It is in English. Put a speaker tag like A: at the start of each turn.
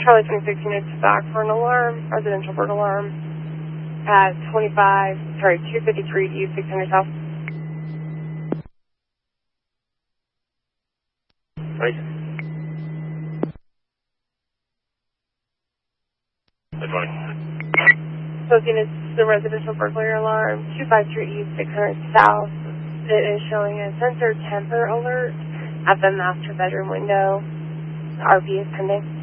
A: Charlie 26 units back for an alarm, residential burglar alarm at 253 East 600 South.
B: Right. Good morning.
A: Those units, the residential burglary alarm, 253 East 600 South. It is showing a sensor temper alert at the master bedroom window. The RV is pending.